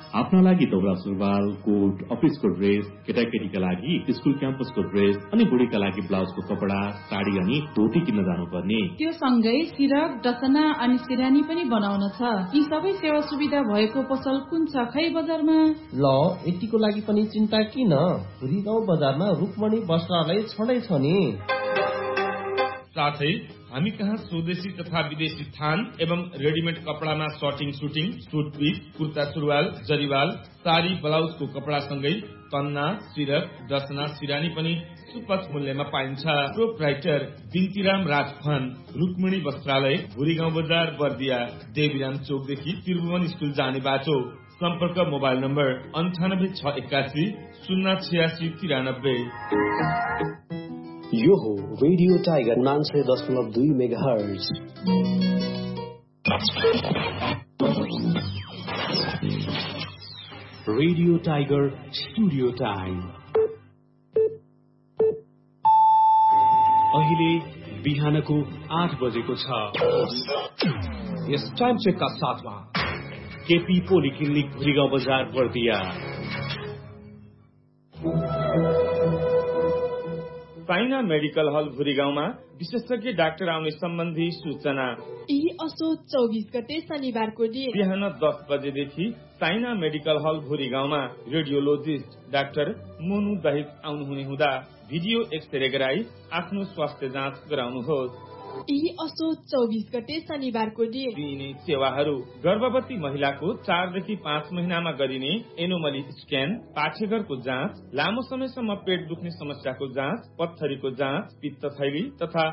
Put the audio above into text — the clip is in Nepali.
आफ्ना लागि दौरा सुरुवाल, कोट, अफिसको ड्रेस, केटाकेटीका लागि स्कुल क्याम्पसको ड्रेस अनि बुढीका लागि ब्लाउजको कपडा, साडी अनि धोती किन्न जानुपर्ने। त्यो सँगै सिरक, डसना अनि सिरानी पनि बनाउन छ। यी सबै सेवा सुविधा भएको पसल कुन छ खै बजारमा? ल, यतिको लागि पनि चिन्ता किन? भुरी गाउँ बजारमा रुक्मणी वस्त्रालय छँदै छ नि। साथै हामी कहाँ स्वदेशी तथा विदेशी थान एवं readymade कपडामा shirting shooting, suit piece, kurta सुरुवाल, जरीवाल, साडी, ब्लाउजको कपडासँगै कन्ना, सिरक, डसना, सिरानी पनि सुपथ मूल्यमा पाइन्छ। प्रोप्राइटर बिन्तीराम राजफान, रुक्मिणी वस्त्रालय, भुरी गाउँ बजार, बर्दिया, देवीराम चोकदेखि त्रिभुवन स्कुल जाने बाटो। सम्पर्क मोबाइल नम्बर 9861 08693। यो हो radio tiger 99.2 megahertz. Radio tiger studio time अहिले बिहानको 8 बजेको छ। यस टाइम चेकका साथमा केपी पोलिक्लिनिक भुरीगाउँ बजार बर्दिया। साइना मेडिकल हल भुरीगाउँमा विशेषज्ञ डाक्टर आउने सम्बन्धी सूचना। यही असोज 24 गते शनिबारको दिन बिहान 10 बजेदेखि साइना मेडिकल हल भुरीगाउँमा रेडियोलोजिस्ट डाक्टर मोनु दहित आउनुहुने हुँदा भिडियो एक्सरे गराई आफ्नो स्वास्थ्य जाँच गराउनुहोस्। यही असोज 24 गते शनिबारको दिन दिइने सेवाहरू: गर्भवती महिलाको 4 देखि 5 महिनामा गरिने एनोमली स्क्यान, पाठेघरको जाँच, लामो समयसम्म पेट दुख्ने समस्याको जाँच, पत्थरीको जाँच, पित्त थैली तथा